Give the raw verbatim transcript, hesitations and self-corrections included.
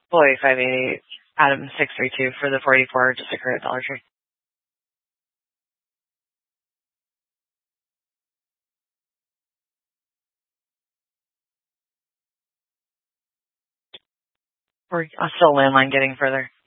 Boy, five eighty-eight, Adam six three two for the forty-four, just occurred at Dollar Tree. We're uh, still landline getting further.